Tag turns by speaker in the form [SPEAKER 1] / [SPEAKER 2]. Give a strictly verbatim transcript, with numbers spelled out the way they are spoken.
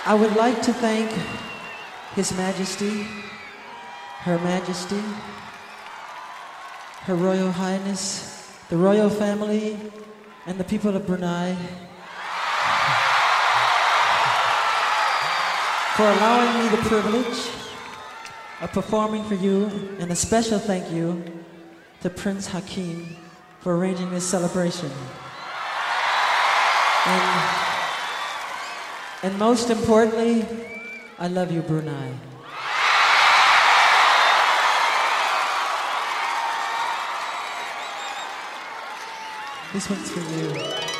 [SPEAKER 1] I would like to thank His Majesty, Her Majesty, Her Royal Highness, the royal family, and the people of Brunei for allowing me the privilege of performing for you, and a special thank you to Prince Hakeem for arranging this celebration. And, and most importantly, I love you, Brunei. This one's for you.